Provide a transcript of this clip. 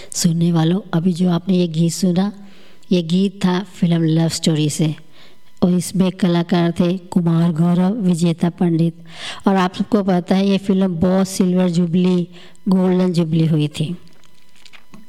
सुनने वालों, अभी जो आपने ये गीत सुना, ये गीत था फिल्म लव स्टोरी से और इसमें कलाकार थे कुमार गौरव, विजेता पंडित। और आप सबको पता है ये फिल्म बहुत सिल्वर जुबली, गोल्डन जुबली हुई थी।